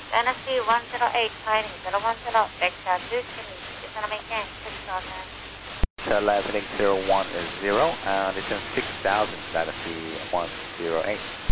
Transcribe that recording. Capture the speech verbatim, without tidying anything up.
Dynasty one zero eight, climbing zero one zero, vector two, descend maintain six thousand. Leveling zero one zero, and descend six thousand, Dynasty one zero eight.